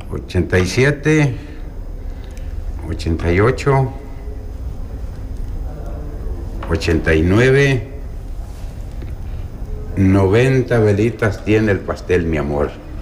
87, 88, 89, 90 velitas tiene el pastel, mi amor.